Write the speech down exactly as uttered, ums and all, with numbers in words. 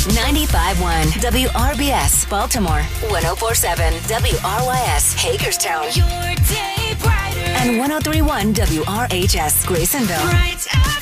ninety-five point one W R B S, Baltimore, one oh four point seven W R Y S, Hagerstown, Your day brighter. and one oh three point one W R H S, Graysonville. Bright